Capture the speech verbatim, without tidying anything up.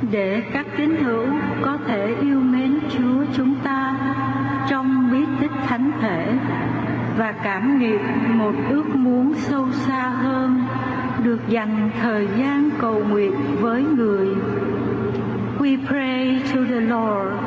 để các tín hữu có thể yêu mến Chúa chúng ta trong bí tích thánh thể và cảm nghiệm một ước muốn sâu xa hơn được dành thời gian cầu nguyện với người. We pray to the Lord